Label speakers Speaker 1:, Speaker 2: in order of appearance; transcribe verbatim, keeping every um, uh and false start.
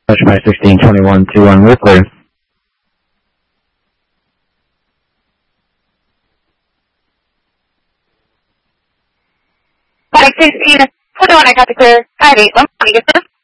Speaker 1: Touch by sixteen twenty-one two one, we're clear.
Speaker 2: Five sixteen twenty-one, I got the clear. Five eight one, you get this?